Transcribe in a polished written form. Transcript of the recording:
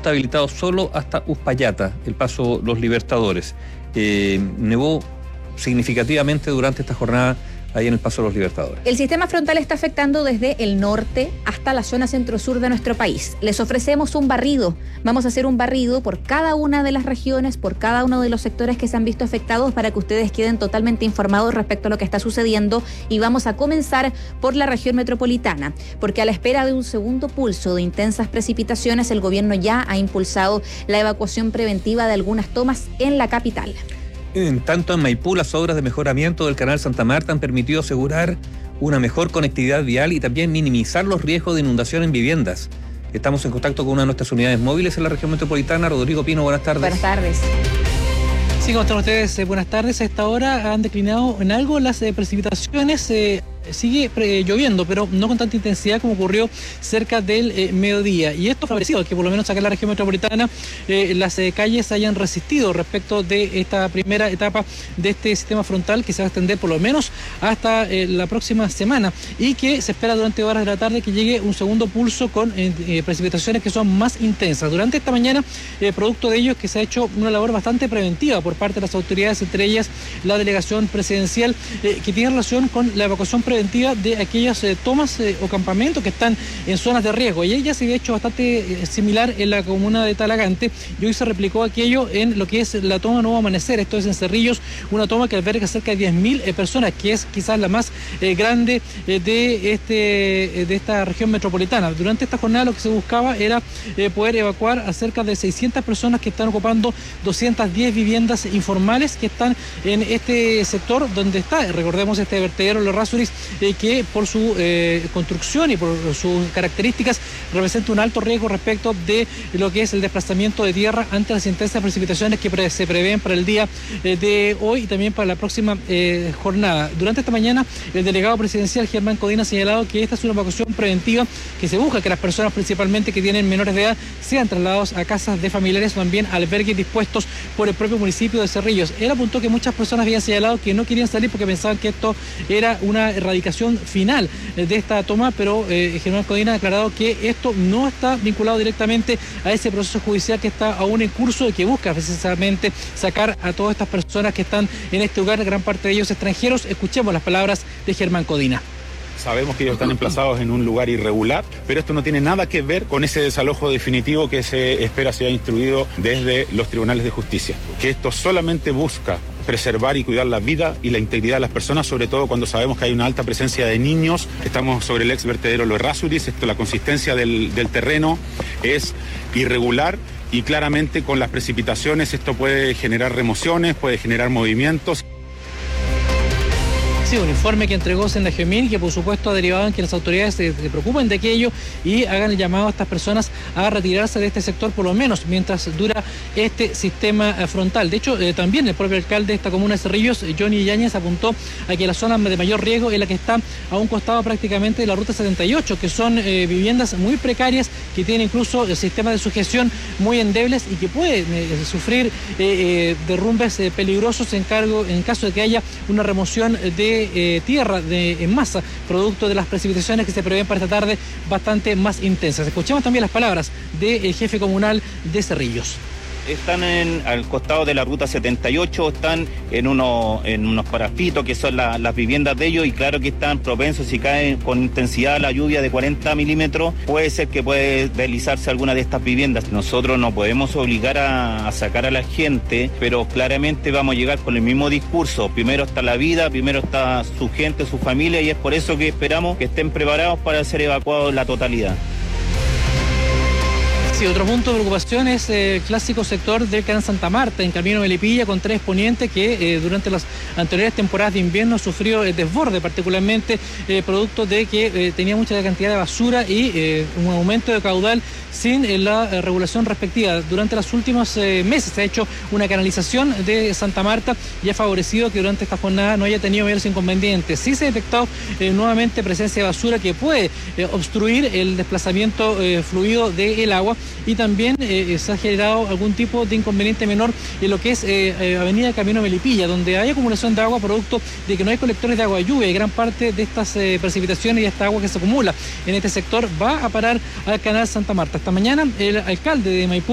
está habilitado solo hasta Uspallata, el paso Los Libertadores. Nevó significativamente durante esta jornada ahí en el paso de Los Libertadores. El sistema frontal está afectando desde el norte hasta la zona centro-sur de nuestro país. Les ofrecemos un barrido. Vamos a hacer un barrido por cada una de las regiones, por cada uno de los sectores que se han visto afectados para que ustedes queden totalmente informados respecto a lo que está sucediendo. Y vamos a comenzar por la región metropolitana, porque a la espera de un segundo pulso de intensas precipitaciones, el gobierno ya ha impulsado la evacuación preventiva de algunas tomas en la capital. En tanto, en Maipú, las obras de mejoramiento del canal Santa Marta han permitido asegurar una mejor conectividad vial y también minimizar los riesgos de inundación en viviendas. Estamos en contacto con una de nuestras unidades móviles en la región metropolitana. Rodrigo Pino, buenas tardes. Buenas tardes. Sí, ¿cómo están ustedes? Buenas tardes. A esta hora han declinado en algo las precipitaciones. Sigue lloviendo, pero no con tanta intensidad como ocurrió cerca del mediodía. Y esto ha favorecido que por lo menos acá en la región metropolitana las calles hayan resistido respecto de esta primera etapa de este sistema frontal que se va a extender por lo menos hasta la próxima semana y que se espera durante horas de la tarde que llegue un segundo pulso con precipitaciones que son más intensas. Durante esta mañana, producto de ello es que se ha hecho una labor bastante preventiva por parte de las autoridades, entre ellas la delegación presidencial, que tiene relación con la evacuación preventiva de aquellas tomas o campamentos que están en zonas de riesgo. Y ella se había hecho bastante similar en la comuna de Talagante y hoy se replicó aquello en lo que es la toma Nuevo Amanecer. Esto es en Cerrillos, una toma que alberga cerca de 10.000 personas, que es quizás la más grande de esta región metropolitana. Durante esta jornada lo que se buscaba era poder evacuar a cerca de 600 personas que están ocupando 210 viviendas informales que están en este sector donde está, recordemos, este vertedero Los Errázuriz, que por su construcción y por sus características representa un alto riesgo respecto de lo que es el desplazamiento de tierra ante las intensas precipitaciones que se prevén para el día de hoy y también para la próxima jornada. Durante esta mañana, el delegado presidencial Germán Codina ha señalado que esta es una evacuación preventiva que se busca que las personas principalmente que tienen menores de edad sean trasladados a casas de familiares o también albergues dispuestos por el propio municipio de Cerrillos. Él apuntó que muchas personas habían señalado que no querían salir porque pensaban que esto era una erradicación final de esta toma, pero Germán Codina ha aclarado que esto no está vinculado directamente a ese proceso judicial que está aún en curso y que busca precisamente sacar a todas estas personas que están en este lugar, gran parte de ellos extranjeros. Escuchemos las palabras de Germán Codina. Sabemos que ellos están emplazados en un lugar irregular, pero esto no tiene nada que ver con ese desalojo definitivo que se espera sea instruido desde los tribunales de justicia. Que esto solamente busca preservar y cuidar la vida y la integridad de las personas, sobre todo cuando sabemos que hay una alta presencia de niños. Estamos sobre el ex vertedero Los Errázuriz. La consistencia del terreno es irregular y claramente con las precipitaciones esto puede generar remociones, puede generar movimientos. Sí, un informe que entregó Sendagemin, que por supuesto ha derivado en que las autoridades se preocupen de aquello y hagan el llamado a estas personas a retirarse de este sector por lo menos mientras dura este sistema frontal. De hecho, también el propio alcalde de esta comuna de Cerrillos, Johnny Yáñez, apuntó a que la zona de mayor riesgo es la que está a un costado prácticamente de la ruta 78, que son viviendas muy precarias, que tienen incluso sistemas de sujeción muy endebles y que pueden sufrir derrumbes peligrosos en caso de que haya una remoción de tierra en masa, producto de las precipitaciones que se prevén para esta tarde bastante más intensas. Escuchemos también las palabras del jefe comunal de Cerrillos. Están al costado de la ruta 78, están en unos parafitos que son las viviendas de ellos y claro que están propensos, si cae con intensidad la lluvia de 40 milímetros, puede ser que puede deslizarse alguna de estas viviendas. Nosotros no podemos obligar a sacar a la gente, pero claramente vamos a llegar con el mismo discurso. Primero está la vida, primero está su gente, su familia y es por eso que esperamos que estén preparados para ser evacuados en la totalidad. Sí, otro punto de preocupación es el clásico sector del canal Santa Marta, en camino de Melipilla, con tres ponientes que durante las anteriores temporadas de invierno sufrió desborde, particularmente producto de que tenía mucha cantidad de basura y un aumento de caudal sin la regulación respectiva. Durante los últimos meses se ha hecho una canalización de Santa Marta y ha favorecido que durante esta jornada no haya tenido mayores inconvenientes. Sí se ha detectado nuevamente presencia de basura que puede obstruir el desplazamiento fluido del agua y también se ha generado algún tipo de inconveniente menor en lo que es Avenida Camino Melipilla, donde hay acumulación de agua producto de que no hay colectores de agua de lluvia y gran parte de estas precipitaciones y esta agua que se acumula en este sector va a parar al canal Santa Marta. Esta mañana el alcalde de Maipú